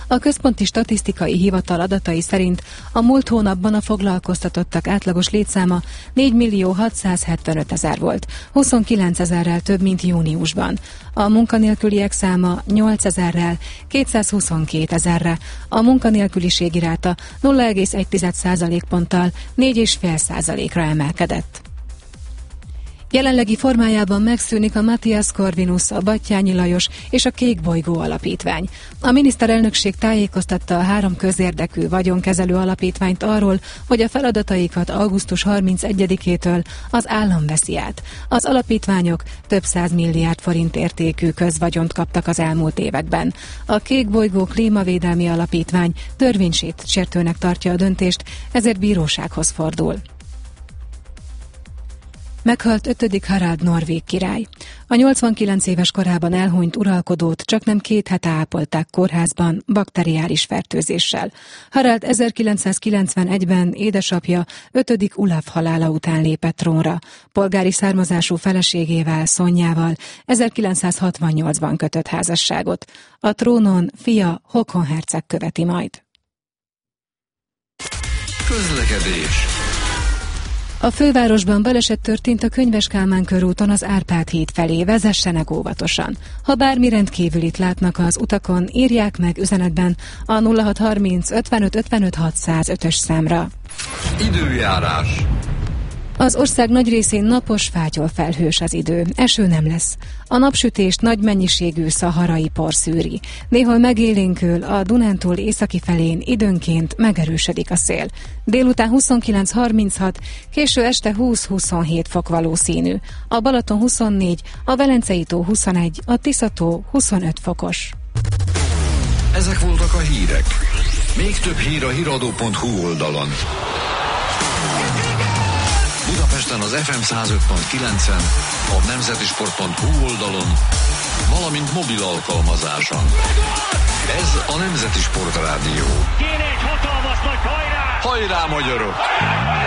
A Központi Statisztikai Hivatal adatai szerint a múlt hónapban a foglalkoztatottak átlagos létszáma 4.675.000 volt, 29.000-rel több, mint júniusban. A munkanélküliek száma 8.000-rel, 222.000-re, a munkanélküliségi ráta 0,1 ponttal 4,5%-ra emelkedett. Jelenlegi formájában megszűnik a Matthias Corvinus, a Batthyány Lajos és a Kék Bolygó alapítvány. A miniszterelnökség tájékoztatta a 3 közérdekű vagyonkezelő alapítványt arról, hogy a feladataikat augusztus 31-től az állam veszi át. Az alapítványok több 100 milliárd forint értékű közvagyont kaptak az elmúlt években. A Kék Bolygó Klímavédelmi Alapítvány törvénysértőnek tartja a döntést, ezért bírósághoz fordul. Meghalt 5. Harald norvég király. A 89 éves korában elhunyt uralkodót csaknem 2 hete ápolták kórházban bakteriális fertőzéssel. Harald 1991-ben édesapja 5. Ulaf halála után lépett trónra. Polgári származású feleségével, Sonjával 1968-ban kötött házasságot. A trónon fia Håkon herceg követi majd. Közlekedés. A fővárosban baleset történt a Könyves Kálmán körúton az Árpád híd felé, vezessenek óvatosan. Ha bármi rendkívülit látnak az utakon, írják meg üzenetben a 0630 55 55 605-ös számra. Időjárás. Az ország nagy részén napos, fátyolfelhős az idő. Eső nem lesz. A napsütést nagy mennyiségű szaharai por szűri. Néhol megélénkül, a Dunántúl északi felén időnként megerősödik a szél. Délután 29-36, késő este 20-27 fok valószínű. A Balaton 24, a Velencei tó 21, a Tisza-tó 25 fokos. Ezek voltak a hírek. Még több hír a hiradó.hu oldalon. Budapesten az FM 105.9-en, a nemzetisport.hu oldalon, valamint mobil alkalmazáson. Ez a Nemzeti Sport Rádió. Kéne egy hatalmas nagy hajrá! Hajrá, magyarok!